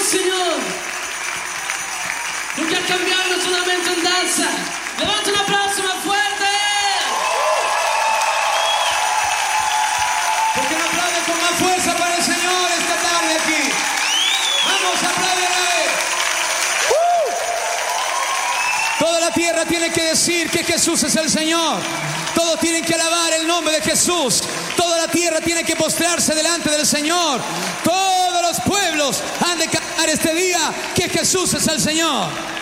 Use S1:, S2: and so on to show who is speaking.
S1: Señor. Porque ha cambiado nuestra mente en danza. Levanta un aplauso más fuerte.
S2: Porque no aplaude con más fuerza para el Señor esta tarde aquí. Vamos, apláudele. Toda la tierra tiene que decir que Jesús es el Señor. Todos tienen que alabar el nombre de Jesús. Toda la tierra tiene que postrarse delante del Señor. Todos los pueblos han de cantar este día que Jesús es el Señor.